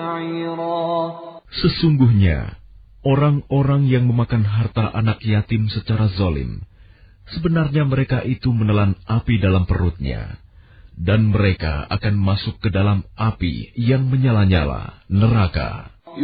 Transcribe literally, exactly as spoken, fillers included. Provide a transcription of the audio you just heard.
Sesungguhnya, orang-orang yang memakan harta anak yatim secara zalim, sebenarnya mereka itu menelan api dalam perutnya, dan mereka akan masuk ke dalam api yang menyala-nyala, neraka.